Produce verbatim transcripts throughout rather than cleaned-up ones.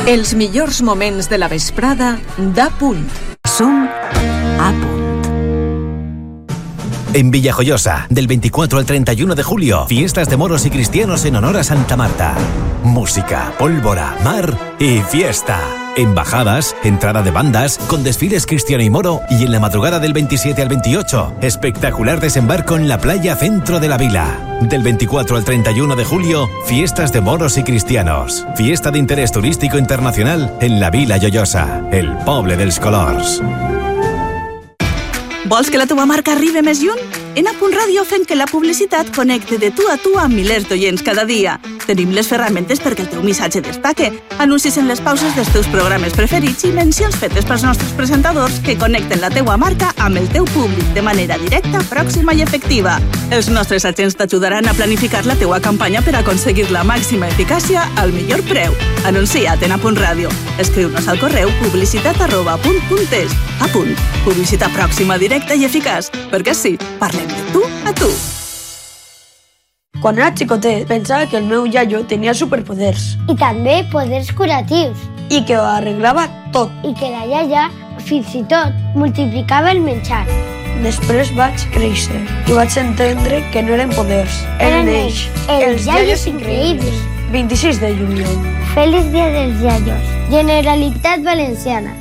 Els millors moments de la vesprada d'A Punt. Som A Punt. En Villajoyosa, del veinticuatro al treinta y uno de julio, fiestas de moros y cristianos en honor a Santa Marta. Música, pólvora, mar y fiesta. Embajadas, entrada de bandas, con desfiles cristiano y moro, y en la madrugada del veintisiete al veintiocho, espectacular desembarco en la playa centro de la vila. Del veinticuatro al treinta y uno de julio, fiestas de moros y cristianos. Fiesta de interés turístico internacional en la Vila Lloyosa, el poble dels colors. Vols que la teva marca arribi més lluny? En A Punt Ràdio fem que la publicitat connecte de tu a tu amb milers d'oients cada dia. Tenim les ferramentes perquè el teu missatge destaque, anuncis en les pauses dels teus programes preferits i mencions fetes pels nostres presentadors que connecten la teua marca amb el teu públic de manera directa, pròxima i efectiva. Els nostres agents t'ajudaran a planificar la teua campanya per aconseguir la màxima eficàcia al millor preu. Anuncia't en A Punt Ràdio. Escriu-nos al correu publicitat arroba apunt punt es. A Punt. Publicitat pròxima, directa i eficaç. Perquè sí, parlem de tu a tu. Quan era xicotet, pensava que el meu iaio tenia superpoders. I també poders curatius. I que ho arreglava tot. I que la iaia, fins i tot, multiplicava el menjar. Després vaig créixer i vaig entendre que no eren poders. Eren ells, els iaios increïbles. vint-i-sis de juliol. Feliç dia dels iaios. Generalitat Valenciana.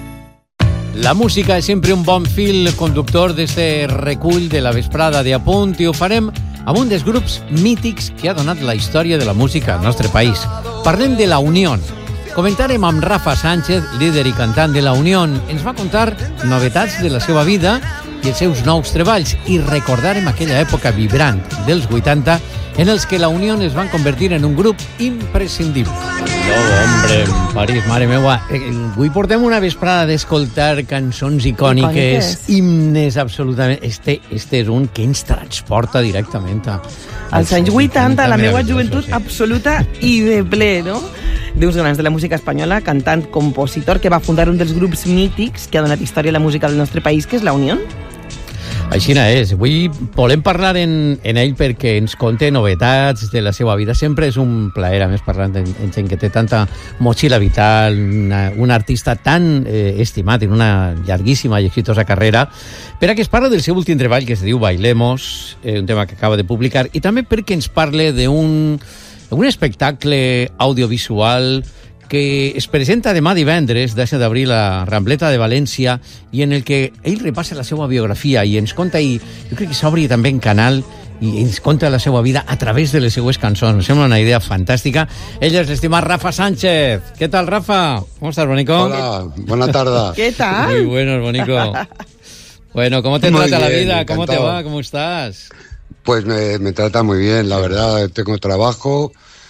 La música és sempre un bon fil conductor d'este recull de la vesprada de A Punt i ho farem amb un dels grups mítics que ha donat la història de la música al nostre país. Parlem de La Unión. Comentarem amb Rafa Sánchez, líder i cantant de La Unión. Ens va contar novetats de la seva vida i els seus nous treballs i recordarem aquella època vibrant dels vuitanta en els que La Unión es van convertir en un grup imprescindible. No, hombre, en París, mare meua. Avui portem una vesprada d'escoltar cançons icòniques, icòniques. himnes, absolutament. Este, este és un que ens transporta directament a... als anys vuitanta, la meva joventut sí. absoluta i de ple, no? D'uns grans de la música espanyola, cantant, compositor, que va fundar un dels grups mítics que ha donat història a la música del nostre país, que és La Unión. Així és. Avui volem parlar en, en ell perquè ens conte novetats de la seva vida. Sempre és un plaer, a més, parlant en, en gent que té tanta motxilla vital, una, un artista tan eh, estimat en una llarguíssima i exitosa carrera, per a que es parla del seu últim treball, que es diu Bailemos, eh, un tema que acaba de publicar, i també perquè ens parle d'un un espectacle audiovisual que es presenta demà divendres, deu d'abril, a Rambleta de València, i en el que ell repassa la seva biografia i ens conta, i jo crec que s'obri també en canal, i ens conta la seva vida a través de les seues cançons. Em sembla una idea fantàstica. Ell és l'estimat Rafa Sánchez. ¿Qué tal, Rafa? ¿Cómo estás, Bonico? Hola, buena tarde. ¿Qué tal? Muy buenos, Bonico. Bueno, ¿cómo te muy trata bien, la vida? ¿Cómo te va? ¿Cómo estás? Pues me, me trata muy bien, la verdad. Tengo trabajo,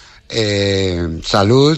eh, salud,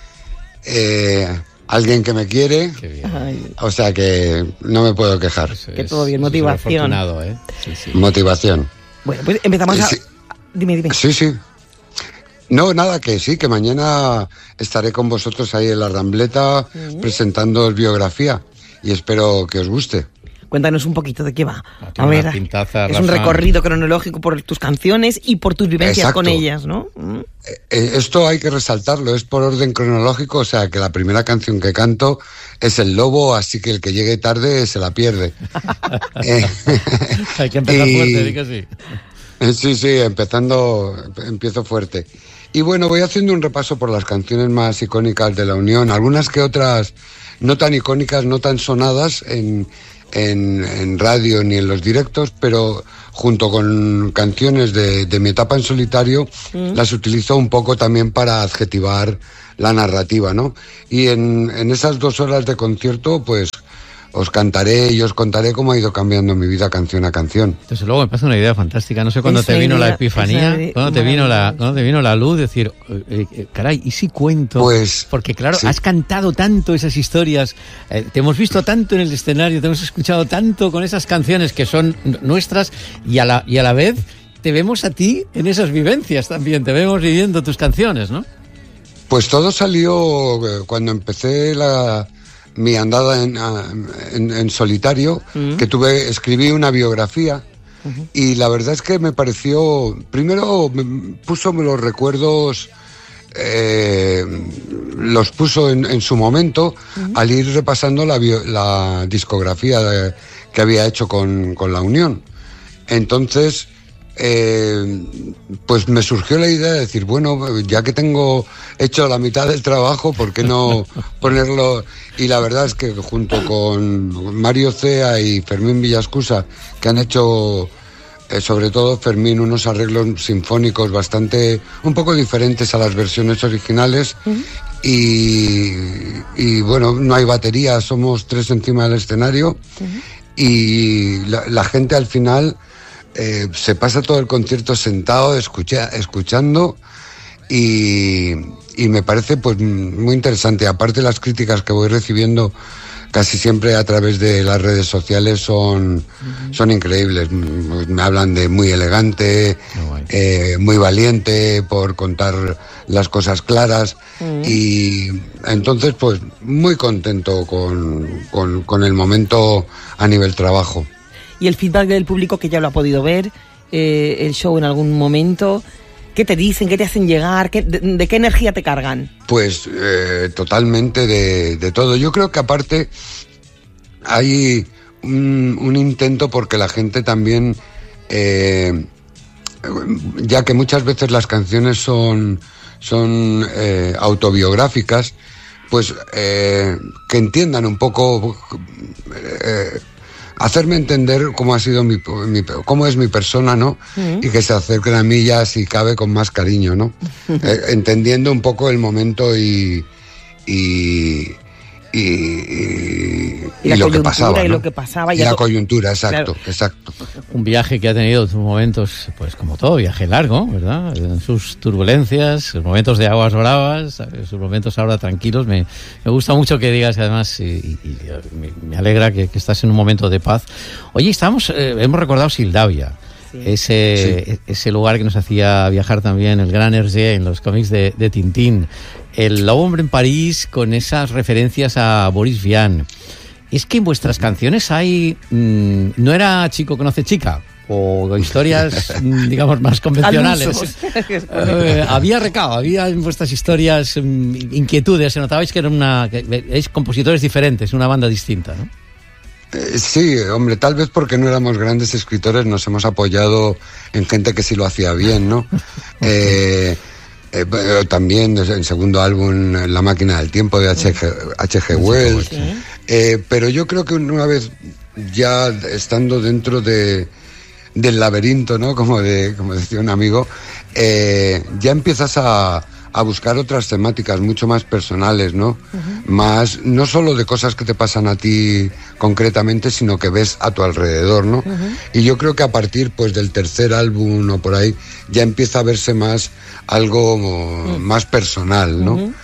Eh, alguien que me quiere, o sea que no me puedo quejar. Que todo bien, motivación. ¿eh? Sí, sí. Motivación. Bueno, pues empezamos a... Sí. Dime, dime. Sí, sí. No, nada, que sí, que mañana estaré con vosotros ahí en la Rambleta uh-huh. presentando biografía y espero que os guste. Cuéntanos un poquito de qué va. A ver, pintaza, es un recorrido cronológico por tus canciones y por tus vivencias Exacto. con ellas, ¿no? Mm. Esto hay que resaltarlo, es por orden cronológico, o sea que la primera canción que canto es El Lobo, así que el que llegue tarde se la pierde. eh, hay que empezar y... fuerte, di que sí. Sí, sí, empezando, empiezo fuerte. Y bueno, voy haciendo un repaso por las canciones más icónicas de La Unión, algunas que otras no tan icónicas, no tan sonadas en... En, en radio ni en los directos, pero junto con canciones de, de mi etapa en solitario mm. las utilizo un poco también para adjetivar la narrativa, ¿no? Y en, en esas dos horas de concierto, pues os cantaré y os contaré cómo ha ido cambiando mi vida canción a canción. Desde luego me parece una idea fantástica. No sé cuándo te vino la epifanía, cuándo te vino la, cuándo te vino la luz, decir, eh, eh, caray, ¿y si cuento? Pues, porque claro, sí. has cantado tanto esas historias, eh, te hemos visto tanto en el escenario, te hemos escuchado tanto con esas canciones que son nuestras y a la, y a la vez te vemos a ti en esas vivencias también, te vemos viviendo tus canciones, ¿no? Pues todo salió cuando empecé la... mi andada en, en, en solitario, uh-huh. que tuve, escribí una biografía uh-huh. y la verdad es que me pareció, primero me puso los recuerdos eh, los puso en, en su momento uh-huh. al ir repasando la, bio, la discografía de, que había hecho con, con la Unión. Entonces, eh, pues me surgió la idea de decir, bueno, ya que tengo hecho la mitad del trabajo, ¿por qué no ponerlo? Y la verdad es que junto con Mario Cea y Fermín Villascusa, que han hecho... sobre todo Fermín, unos arreglos sinfónicos bastante, un poco diferentes a las versiones originales. Uh-huh. y, y bueno, no hay batería, somos tres encima del escenario. Uh-huh. Y la, la gente al final eh, se pasa todo el concierto sentado, escucha, escuchando y, y me parece pues muy interesante. Aparte, las críticas que voy recibiendo casi siempre a través de las redes sociales son, uh-huh. son increíbles. Me hablan de muy elegante, oh, eh, muy valiente por contar las cosas claras. Uh-huh. Y entonces pues muy contento con, con, con el momento a nivel trabajo. Y el feedback del público, que ya lo ha podido ver, eh, el show en algún momento... ¿Qué te dicen? ¿Qué te hacen llegar? ¿Qué, de, ¿De qué energía te cargan? Pues eh, totalmente de, de todo. Yo creo que aparte hay un, un intento porque la gente también, eh, ya que muchas veces las canciones son, son eh, autobiográficas, pues eh, que entiendan un poco... Eh, hacerme entender cómo ha sido mi, mi cómo es mi persona, ¿no? Uh-huh. Y que se acerquen a mí ya, si cabe, con más cariño, ¿no? Uh-huh. eh, entendiendo un poco el momento y y y, y, y, la y lo que pasaba, y ¿no? lo que pasaba y, y la coyuntura, exacto, claro. exacto. Un viaje que ha tenido sus momentos, pues como todo viaje largo, ¿verdad? Sus turbulencias, sus momentos de aguas bravas, sus momentos ahora tranquilos. Me, me gusta mucho que digas, además, y, y, y me alegra que, que estás en un momento de paz. Oye, estamos, eh, hemos recordado Sildavia. Sí. Ese, sí. ese lugar que nos hacía viajar también el gran Hergé en los cómics de, de Tintín. El Lobo Hombre en París, con esas referencias a Boris Vian. Es que en vuestras canciones hay... Mmm, no era chico conoce chica, o historias, digamos, más convencionales. eh, había recao, había en vuestras historias um, inquietudes. Se notabais que eran una, que es compositores diferentes, una banda distinta, ¿no? Eh, sí, hombre, tal vez porque no éramos grandes escritores, nos hemos apoyado en gente que sí lo hacía bien, ¿no? eh... Eh, también en segundo álbum La Máquina del Tiempo de H G Wells. Sí. Eh, pero yo creo que una vez ya estando dentro de del laberinto, ¿no? Como de como decía un amigo, eh, ya empiezas a, a buscar otras temáticas mucho más personales, ¿no? Uh-huh. Más, no solo de cosas que te pasan a ti concretamente, sino que ves a tu alrededor, ¿no? Uh-huh. Y yo creo que a partir pues del tercer álbum o por ahí ya empieza a verse más algo uh-huh. más personal, ¿no? Uh-huh.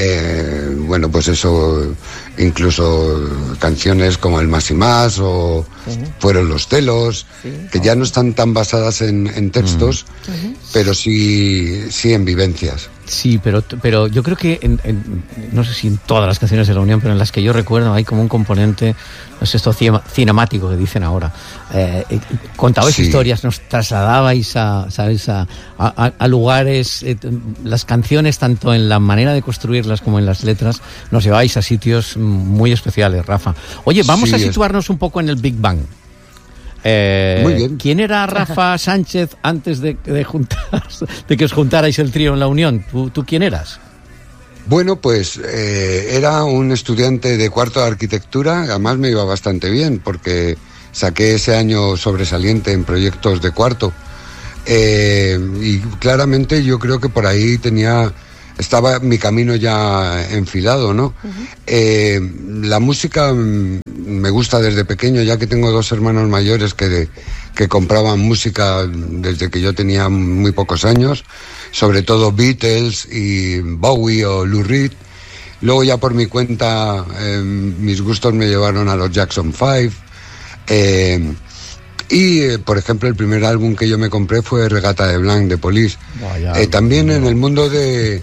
Eh, bueno, pues eso, incluso canciones como El Más y Más o uh-huh. Fueron los celos, sí, que ya no están tan basadas en, en textos, uh-huh. pero sí, sí en vivencias. Sí, pero, pero yo creo que, en, en, no sé si en todas las canciones de la Unión, pero en las que yo recuerdo hay como un componente, no sé, esto cinemático que dicen ahora. Eh, contabais sí. historias, nos trasladabais a, ¿sabes? a, a, a lugares, eh, las canciones, tanto en la manera de construirlas como en las letras, nos lleváis a sitios muy especiales, Rafa. Oye, vamos sí, a situarnos es... un poco en el Big Bang. Eh, Muy bien. ¿Quién era Rafa Sánchez antes de, de, juntar, de que os juntarais el trío en la Unión? ¿Tú, tú quién eras? Bueno, pues eh, era un estudiante de cuarto de arquitectura, además me iba bastante bien porque saqué ese año sobresaliente en proyectos de cuarto. Eh, y claramente yo creo que por ahí tenía... estaba mi camino ya enfilado, ¿no? Uh-huh. Eh, la música me gusta desde pequeño, ya que tengo dos hermanos mayores que, de, que compraban música desde que yo tenía muy pocos años, sobre todo Beatles y Bowie o Lou Reed. Luego ya por mi cuenta eh, mis gustos me llevaron a los Jackson Five. Eh, Y, eh, por ejemplo, el primer álbum que yo me compré fue Regata de Blanc, de Police. Vaya, eh, también en el mundo de,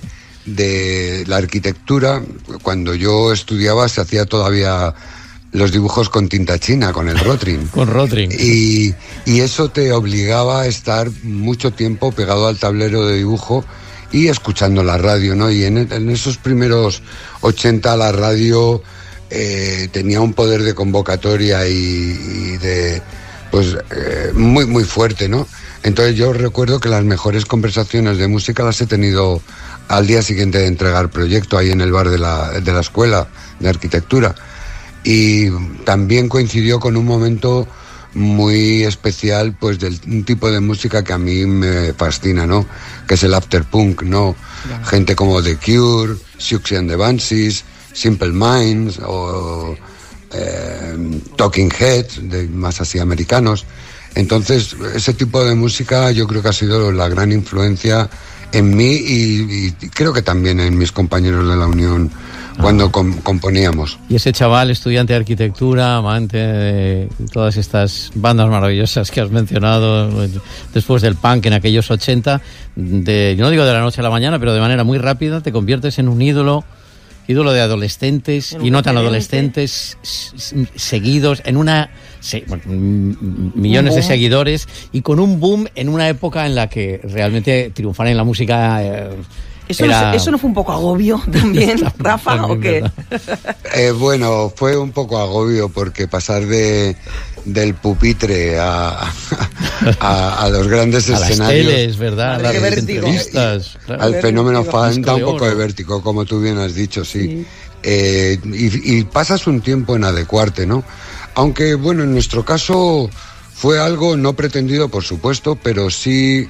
de la arquitectura, cuando yo estudiaba se hacía todavía los dibujos con tinta china, con el Rotring. Con Rotring. Y, y eso te obligaba a estar mucho tiempo pegado al tablero de dibujo y escuchando la radio, ¿no? Y en, en esos primeros ochenta la radio eh, tenía un poder de convocatoria y, y de, pues, eh, muy, muy fuerte, ¿no? Entonces yo recuerdo que las mejores conversaciones de música las he tenido al día siguiente de entregar proyecto ahí en el bar de la, de la escuela de arquitectura. Y también coincidió con un momento muy especial, pues, del un tipo de música que a mí me fascina, ¿no? Que es el afterpunk, ¿no? Yeah. Gente como The Cure, Siouxsie and the Banshees, Simple Minds o eh, Talking Heads, de, más así americanos. Entonces, ese tipo de música yo creo que ha sido la gran influencia en mí y, y creo que también en mis compañeros de la Unión cuando ah. com- componíamos. Y ese chaval, estudiante de arquitectura, amante de todas estas bandas maravillosas que has mencionado, después del punk en aquellos ochenta, de, yo no digo de la noche a la mañana, pero de manera muy rápida te conviertes en un ídolo, ídolo de adolescentes y no tan adolescentes, seguidos en una... Sí, bueno, millones de seguidores y con un boom en una época en la que realmente triunfar en la música... Eh, ¿Eso, era... no, ¿Eso no fue un poco agobio también, Rafa, también, o qué? Eh, bueno, fue un poco agobio porque pasar de del pupitre a, a, a los grandes a escenarios... Las teles, ¿verdad? A las entrevistas. Claro. Al fenómeno fan da un poco de vértigo, como tú bien has dicho, sí. sí. Eh, y, y pasas un tiempo en adecuarte, ¿no? Aunque, bueno, en nuestro caso fue algo no pretendido, por supuesto, pero sí...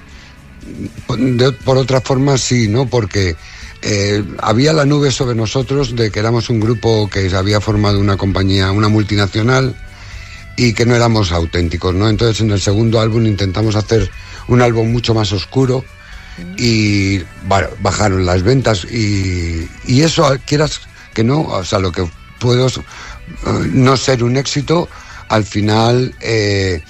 De, por otra forma sí, ¿no? Porque eh, había la nube sobre nosotros de que éramos un grupo que había formado una compañía, una multinacional, y que no éramos auténticos, ¿no? Entonces en el segundo álbum intentamos hacer un álbum mucho más oscuro y bueno, bajaron las ventas y, y eso, quieras que no, o sea, lo que puedo uh, no ser un éxito, al final... Eh,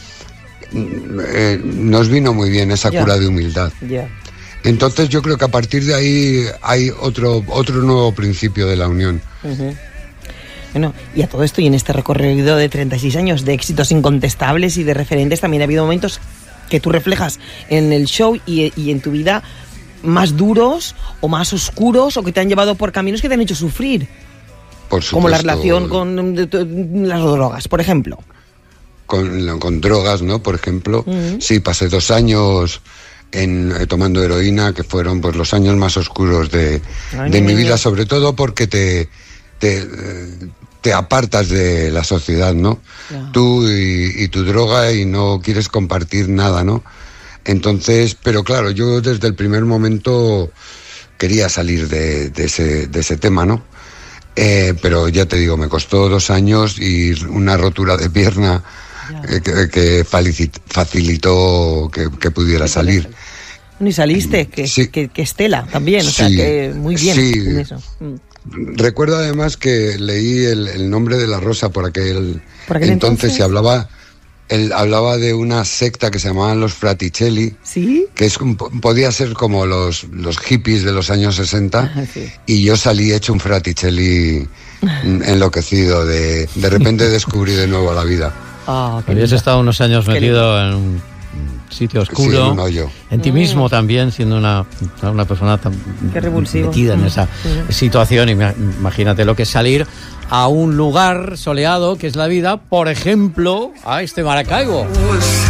Eh, nos vino muy bien esa cura yeah. de humildad. Yeah. Entonces yo creo que a partir de ahí hay otro otro nuevo principio de la Unión. Uh-huh. Bueno, y a todo esto y en este recorrido de treinta y seis años de éxitos incontestables y de referentes, también ha habido momentos que tú reflejas en el show y, y en tu vida más duros o más oscuros o que te han llevado por caminos que te han hecho sufrir. Por supuesto. Como la relación con de, de, de, las drogas, por ejemplo. Con, con drogas, ¿no? Por ejemplo, uh-huh. sí, pasé dos años en, eh, tomando heroína, que fueron pues los años más oscuros de, de mi vida, sobre todo porque te, te, te apartas de la sociedad, ¿no? Yeah. Tú y, y tu droga y no quieres compartir nada, ¿no? Entonces, pero claro, yo desde el primer momento quería salir de, de, ese, de ese tema, ¿no? Eh, pero ya te digo, me costó dos años y una rotura de pierna que, que, que facilitó que, que pudiera salir. Y saliste, que, sí. que, que Estela también, o sea, sí. que muy bien sí. en eso. Recuerdo además que leí el, el nombre de la rosa por aquel, ¿Por aquel entonces, entonces y hablaba... Él hablaba de una secta que se llamaban los Fraticelli, ¿sí? Que es, podía ser como los, los hippies de los años sesenta, ah, sí. Y yo salí hecho un Fraticelli enloquecido, de, de repente descubrí de nuevo la vida. Oh, habías estado unos años metido en un sitio oscuro, sí, en un hoyo. En ti mismo mm. también, siendo una, una persona tan metida en esa mm. situación, y imagínate lo que es salir a un lugar soleado que es la vida, por ejemplo, a este Maracaibo.